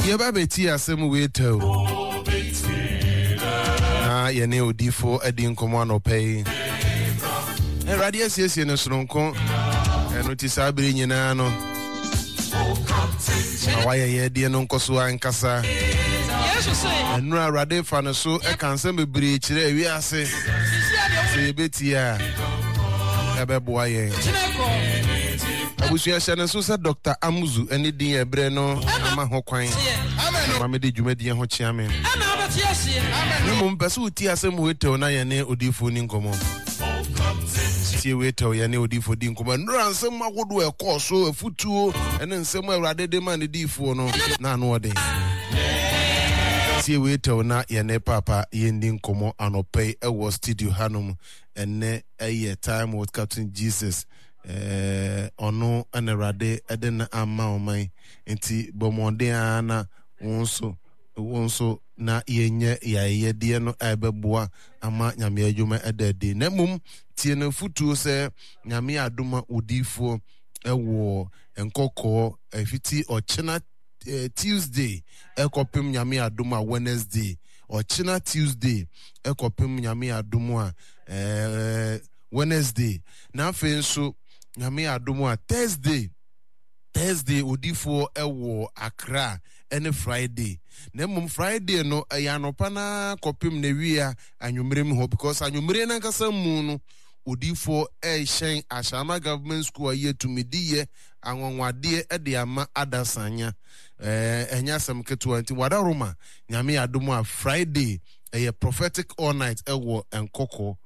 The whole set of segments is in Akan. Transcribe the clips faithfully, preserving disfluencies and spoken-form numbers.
Ye ba beti asem we to. Ah, ye ne odifo edi nkomo anope. E radio siesie no soronko. Eno ti sabiri nyina no. Awaye ye de no nkoso ankasa. Enu arade fa no so e kan se bebiri kire wi ase. Se beti a. Ebe boa ye. Abusuya shana so sa Doctor Amuzu eni din ebre no ama ho kwan. Mama de dwumadi ho chia me. Amen. Mo mpese uti asem wetew na ye ne odifo ni nkomo. Tie wetew ye ne odifo di nkomo. Nra nsem agodo e koso afutuo ene nsem awrade de man difo no na no ode. Tie wetew na ye ne papa ye ndi nkomo anope e wo studio hanum ene eye time with Captain Jesus. Eh ono anerade eden ama omai enti bomonde ana wonso wonso na yenye ya yedie no ebeboa ama nyame adwuma edade na mum tie na futuo se nyame adoma odifo ewo enkoko efiti ochena eh, Tuesday ekopem nyame adoma Wednesday ochena Tuesday ekopem nyame adoma eh Wednesday na afenso nyame adomo a Thursday Thursday odifo ewo Accra ene Friday na mum Friday no ayanopa na kopim na wia anwumrem ho because anwumre na nkasa mu no odifo e shen Ashama Government School aye tumidiye anwonwade e de ama adasanya eh enya sam ketu anti wadaroma nyame adomo a Friday eye prophetic all night ewo enkoko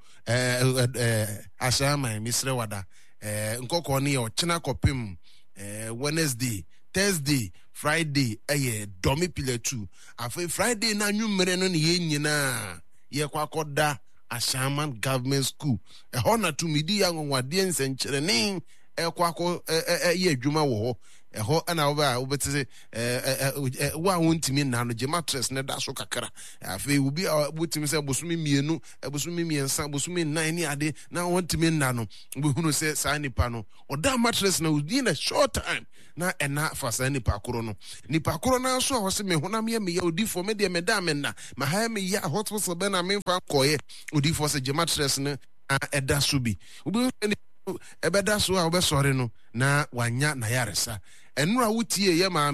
eh eh Ashama misre wada eh nkoko ne ochena kopim eh Wednesday Thursday Friday eh domi pile two afa Friday na nwumere no ne yenyina ye kwakoda Ashama Government School e ho na tumidi ya nwanwade nsenkyere ne e kwako eh ye adwuma wo ho e ho na oba obetese eh wa wontimi na no je mattress ne da so kakara afa ubi obutimi se bosumi mienu bosumi miensa bosumi nine ni ade na wontimi na no obehunu se sa nipa no oda mattress na udi na short time na ena fa sa nipa koro no nipa koro na so ho se me honam ye me ya odifo me de me da me na ma ha me ya hospital be na me fa koye odifo se je mattress ne eda so bi obi ebeda so a obesore no na wanya na yaresa enu a wutie ye ma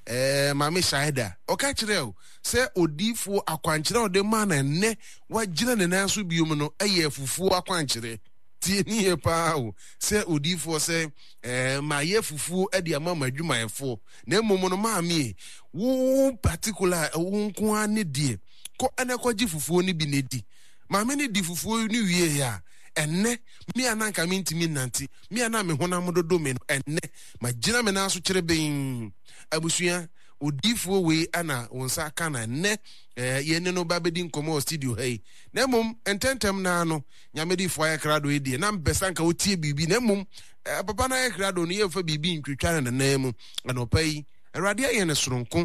eh mama shaida oka kire o se odifo akwankire ode ma na ne wagina ne nan so biom no eye fufuo akwankire tie ni ye pa o se odifo se eh ma ye fufuo e de ama madwuma efo na mom no ma me wo particular wo nko ani die ko ene ko gi fufuo ni bi ne di ma me ni di fufuo ni wie ya enne mi ananka mi ntimi nanti mi ana me honam dodo me enne magina me na so kire ben abusua odifo we ana wonsa kana ne eh ye ne no babedi nkomo studio hey na mum ententem na no nyamedi fo ya krado edie na mbesanka otie bibi na mum eh, papa na ya krado no ye fa bibi ntwetwa na na mu anopai awrade ye ne soronko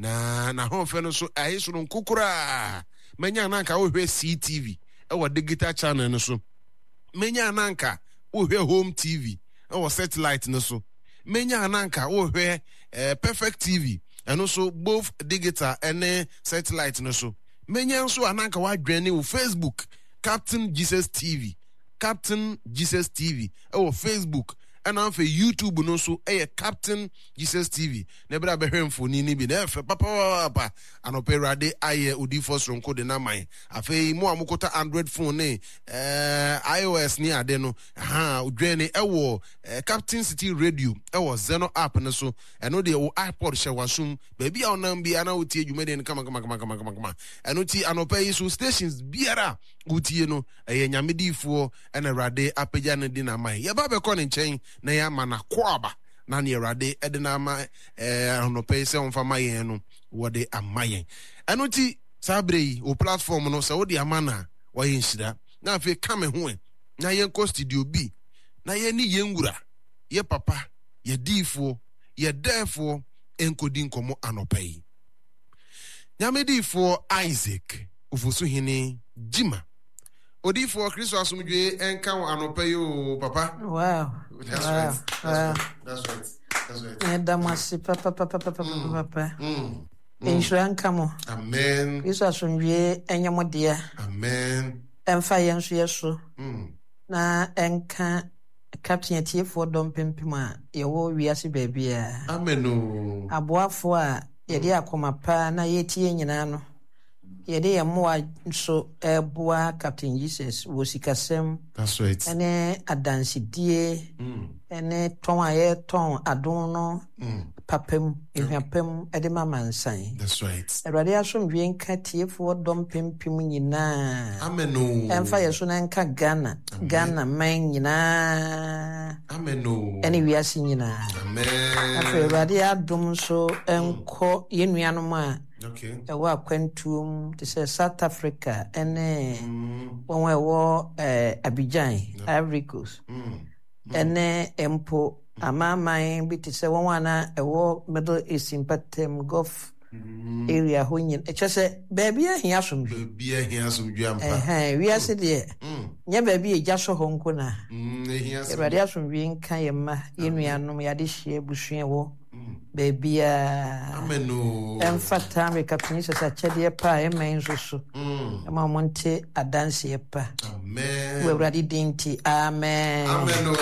na na hofe no so ayi soronko kura menya ananka wo hwe C T V e wo digital channel no so menya ananka wo hwe home T V e wo satellite no so menya ananka wo hwe eh, perfect T V and also both digital and satellite no so menya so ananka wa dwene wo Facebook Captain Jesus T V Captain Jesus T V e wo Facebook and on for YouTube no so e Captain Jesus T V na bra be hwemfo ni ni bi na fe papa papa anoperade aye odifo sonko de na man afei mo amukota Android phone ne eh iOS ni ade no ha odwene e wo eh, Captain City Radio e wo Zeno app no so eno de wo iPod she wasum baby a onam bia na wotie dwuma de kama kama kama kama kama eno ti anopai so stations biara wotie no e nyamedifo ena rade apagya ne di na man ye ba be ko ne nchen na ya mana kwaba na ne rade edena ma eh no pay se on fama yen no wode amayen eno ti sabrei o platform no se wode amana wa yen shira na fe kame ho na yen ko studio B na yen ni yen wura ye papa ye difo ye defo enkodi nkomo anopai nyamedifo Isaac ofusu hini Jima Odi for Christ Asumdwe enka anopai o papa. Wow. That's wow. right. That's wow. right. That's right. That's right. And damasi papa papa papa papa. Mm. Insuran kamo. Amen. Kristo asomdwe enyamodia. Amen. Emfa yenso yeso. Na enka Captain Atiefo dom pempem a yewo wiase baabi a. Amen. Aboafo a yede akoma pa na yetie nyina no. Yede yemoa nso eboa Captain Jesus wo sikasem. That's right. Ene adansidie. Mm. Ene ton aye ton adon no. Mm. Papem ehwapem edema mansan. That's right. Erade asomdwe nka tiefo dom pempem nyina. Amen. Emfa yeso na nka Ghana. Amen. Ghana man nyina. Amen. Ene wiase nyina. Amen. Afa erade adom so enko yenuanom a. Okay. Ewo akwantum to say South Africa ene mm. Won ewo eh Abidjan, no. Ivory Coast. Mm. Mm. Ene empo amamai bi to say won wana ewo Middle East Patem Gulf mm. area ho nyin. E chese baby ahia asomdwe. Baby ahia asomdwe ampa. Eh eh wi ase de. Nya baby eja so ho nko na. Mm ehia asomdwe. Erade asomdwe nka yema yenuanom yade hye busua wo. Baby a Amen. Emfata America pinisa sa chede pa emen so. Mm. Ema monte adanse pa. Amen. We ready dinti. Amen. Amen.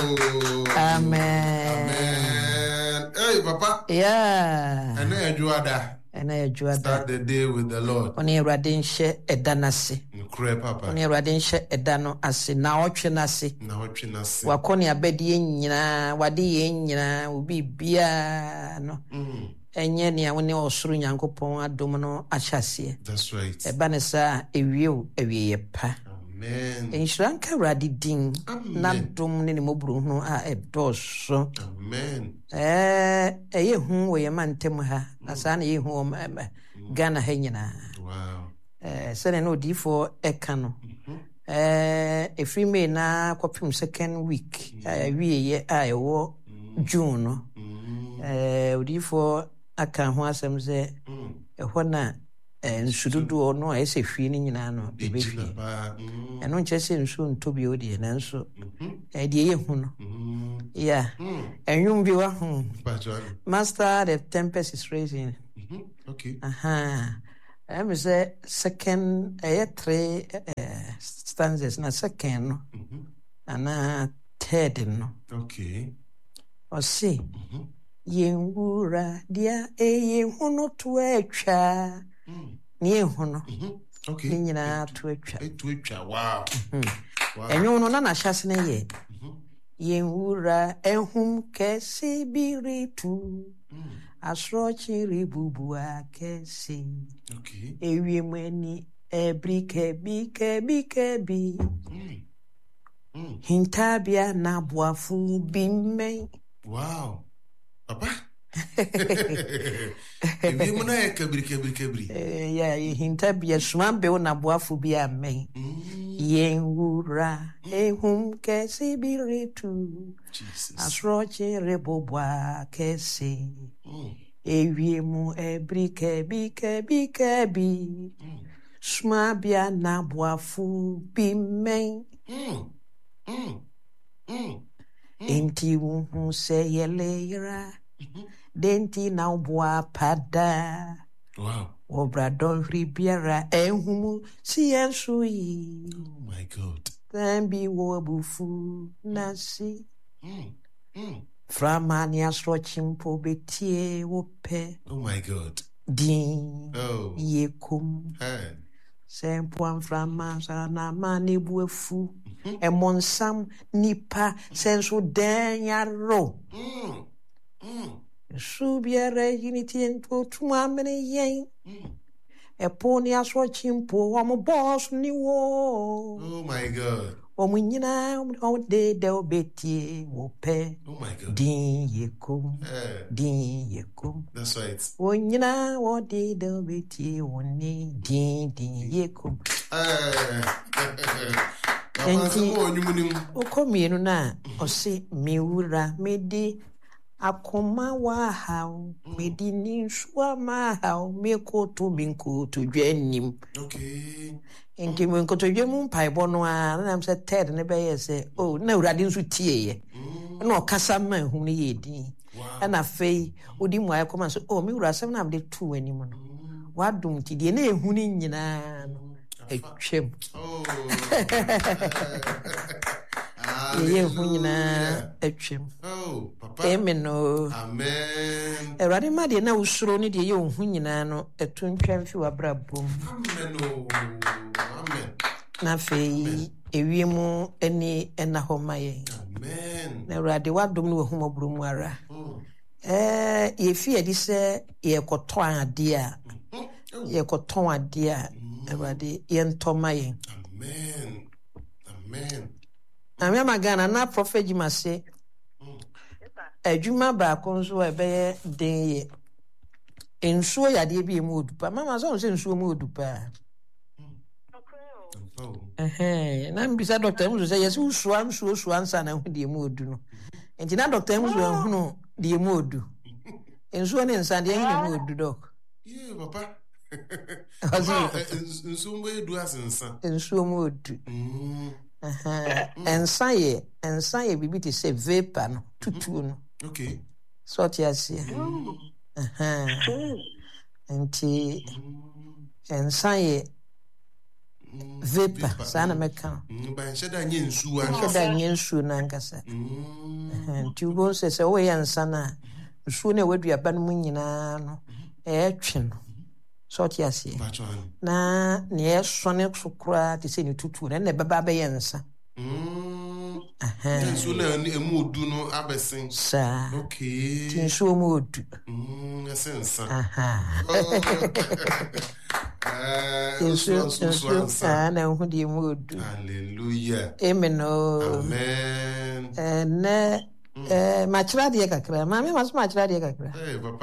Amen. Amen. Hey papa. Yeah. Ene ajuada. Ene ajuada. Start the day with the Lord. Oni ready nhye edanase. Nkure papa. Oni ready nhye edano ase na otwe nase. Na otwe nase. Wakoni abedi nyina, wade ye nyina, obi bia no. Mm. Enye ne awone osoro Nyankopon adom no ahyase. That's right. Eba ne sa ewie ewie pa. Amen. Enshranka radi din na dom ne ne moburu no a edoso. Amen. Eh eye hu we yemantem ha na sa na ye hu Ghana ha nyina. Wow. Eh sene no difo eka no. Eh efri me na kwapim second week awie ye a ewo June no. Eh odifo aka ho asem ze ehɔ na nsududu ono a ese hwie ni nyina no ebefi eno nche se nsu ntobi odi na nso eh de ye hu no yeah enwum bi wa hu Master, the tempest is raging. Okay. Aha. I'm say second eh three uh, stanzas na second no ana third no. Okay. O see yenwura dia eye hu no to atwa ni ehu no. Okay. Ni nyina to atwa. To atwa. Wow. Wow. Enyo no na na hyase ne ye. Yenwura ehum kesi biritu. Asrochi ribubu akesi. Okay. Ewie mweni ebrike bike bike bi. Hintabia na boafu bimme. Wow. Papa. Ewie muna e kebri kebri kebri. Eh ya hintabia swambe na boafu bi amen. Yenwura ehum kesi biritu. Jesus. Asrochi ribubu akesi. Ewie mu ebrike bike bike bi. Swambia na boafu bimme. Mm. Mm. Mm. Enti wuhu se yelera. Denti na ubwa pada. Wow. Obra don ribiara enhumu si ensui. Oh my God. Tembi wo bufu nasi. Mm. Mm. Framani asro chimpo betie wope. Oh my God. Din. Oh. Yekum. Hey. Sempo frama sana mani buefu. Emonsam nipa sensu denyaro. Mm. Mm. Subiere unity and tuma many yen. A pony asro chimpo, I'm a boss ni wo. Oh my God. Omunina all day del betty wo pe. Oh my God. Din yekum. Hey. Din yekum. That's right. Omunina all day del betty one din din yekum. Enti okomienu na osi miura medi akoma wa hao medi ninsua ma hao mekoto minkoto dwanim. Okay. Enti minkoto dwamu mpaibo no a na am say third ne be ye say oh na urade nso tie ye na okasa ma hu ne ye din. Na fei odi mu ayekoma so oh mi ura seven am de two anim no. wadom ti de na ehu ni nyina no etwem ye hu nyina etwem oh papa amen no amen erade ma de na usuro ni de ye hu nyina no etuntwa mfi wabrabom amen no amen na fe ewiemu ani ena ho maye amen na erade wadom no hu mobrum ara eh ye fi edi se ye koto ade a ye koto ade a erade ye ntoma ye amen amen amia magana na prophet Jimase adwuma ba ko nso ebe den ye ensuo yade bi emu odupa mama so nse ensuo mu odupa eh na mbisa doctor mu so say yes usuo ansuo suo ansa na hu de emu odu no enti na doctor mu so hu de emu odu ensuo ne nsa de hu emu odu doc yeah papa Azi ensuo mu edu asensa ensuo mu odu mm aha ensa ye ensa ye bibi te say vapor no tutu no okay so ti asie aha enti ensa ye vapor sana meka ba nsheda nye nsuo an nsheda nye nsuo na nkasa enti ugo se se wo ye ensa na nsuo na waduaba no nyina no e twe no so ti asie na ne esone sokura te se ni tutu na ne baba be ye ensa mm aha nsuo na emu odu no abesen sa okay ti nsuo mu odu mm esensa aha eh nsuo nsuo ah na hu di mu odu hallelujah amen amen eh ne eh machira de kakra mama maso machira de kakra eh papa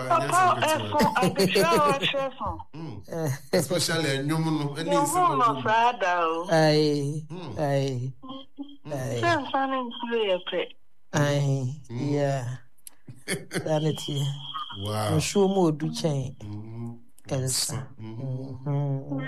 yes mm especially enyum no eni nse no ai ai ai Sanfani nsuo pre ai yeah sanity wow nsuo mu odu chen mm elsa wow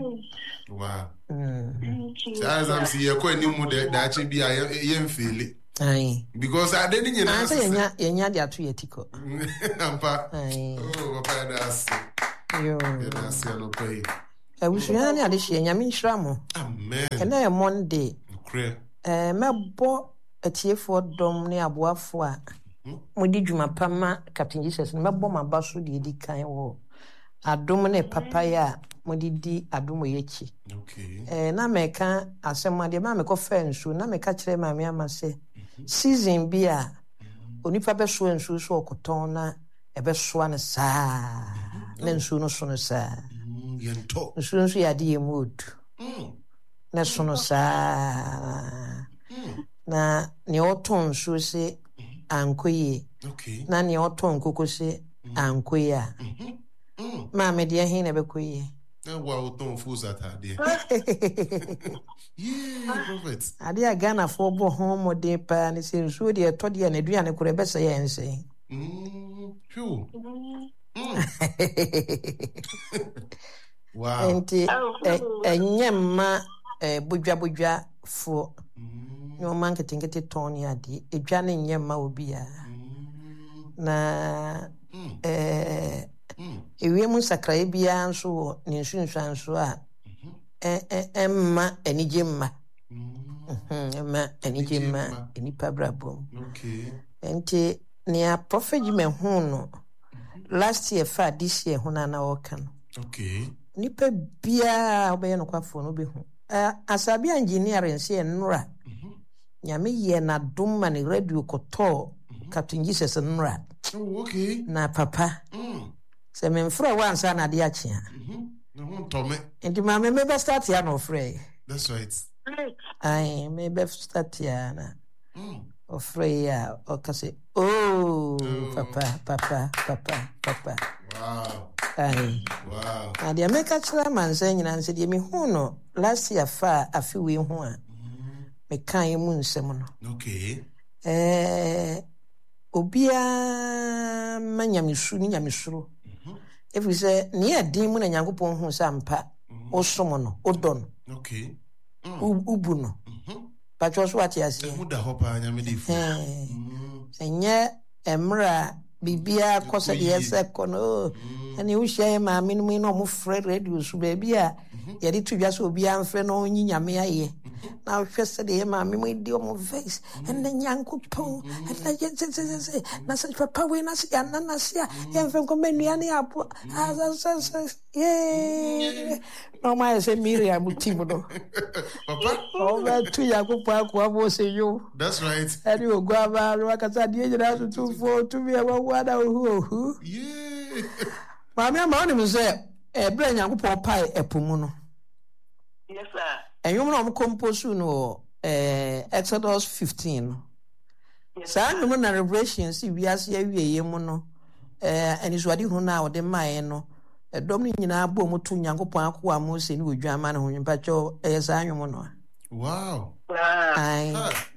mm As I'm see you quite new de da chi bi a ye feel ai because I didn't you know say yenya yenya de ato yetiko ampa ai oh papa das yo das no pay awusuya ne ade hye nyame nhira mo amen ena e Monday clear eh mebo atiefo dom ne aboafo a modi dwuma pama Captain Jesus mebo mabaso de di kan wo adom ne papaya modi di adom yechi okay eh na meka asem ade ma meko fa nsu na meka kire ma me amase season bi a onipa be so nsu so okoton na ebe so na saa na nsu no so no saa yento nsu nsu ya de emodu na so no saa na ne oton nsu se ankoye okay na ne oton koko se ankoya ma me de hin na be koye na wa oton fuza ta de yeah prophet ade a Ghana for bo ho mode pa ne se nsuo de eto de na aduane kore be se ye nse mm phew wow enti enyemma bodwa bodwa fo no man ketingete ton ya di edwane nyemma obi a na eh ewiemu sakrae bia nso ne nsunsuan nso a eh emma enijemma mhm emma enijemma enipa brabom okay enti ne prophet me hu no last year fa this year hu na na wokan okay nipa bia obeye no kwafo no be hu asabi engineering se enura nyame ye na dom ne radio koto Captain Jesus enura oh okay na papa mm se me mfra wansa na de achia mhm no won tome enti ma me be start ya no frɛ that's right ai me be start ya na mm ofrɛ ya o kase oh papa papa papa papa wow ai wow na de make chira mansa nyina nse de me hu no last year fa afi we hu a me kan mu nsem no okay eh obia manyamesu ni nyamesuro if we say ne adin mu na Nyankopɔn hu sampa osom no odon okay ubu no patro so ati ase mu da hopa nyame di fu enye emra bibia kose de yese kono ani wo hye ma me no no mo frɛ radio so baby a ye de to dwa so obi amfrɛ no onyi nyame aye na wo hwɛ se de ma me mo di o mo face and then yankopon and na ye se se se na se papa we na se ya na na se ya ye mfɛ ko menua ne apo as ye no ma se Miriam timu no Papa o ba tu yakopon akwa bo se yo that's right ani ogwa ba ro akasa de nyina so tu fo tu me wa wa da ohu ohu yeah Mami ama oni me say e bre Nyankopon pai epomu no. Yes sir. Enwom na om compose no eh Exodus fifteen. Yes. Sa no na Revelation si wiase awieye mu no eh anisoade hu na ode mae no edom ni nyina bo mu tu Nyankopon akoa Mose ni odwa ama ne ho npa cho eh sa anwom no. wow Wow. Ai